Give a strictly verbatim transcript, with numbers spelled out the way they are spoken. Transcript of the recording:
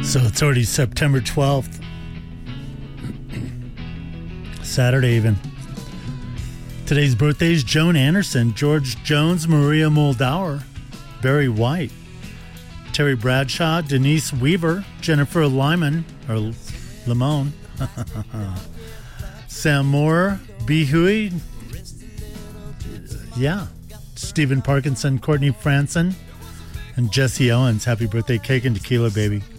So it's already September twelfth. Saturday even. Today's birthdays: Joan Anderson, George Jones, Maria Muldaur, Barry White, Terry Bradshaw, Denise Weaver, Jennifer Lyman, or Limon, Sam Moore, B. Huey, yeah, Stephen Parkinson, Courtney Franson, and Jesse Owens. Happy birthday, cake and tequila, baby.